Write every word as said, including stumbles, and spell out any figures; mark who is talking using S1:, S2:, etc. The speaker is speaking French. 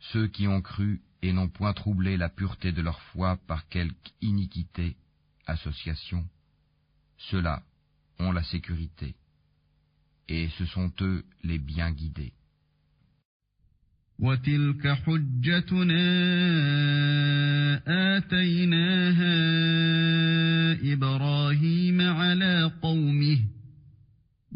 S1: Ceux qui ont cru et n'ont point troublé la pureté de leur foi par quelque iniquité, association, ceux-là ont la sécurité, et ce sont eux les bien guidés.
S2: وَتِلْكَ حُجَّتُنَا آتَيْنَاهَا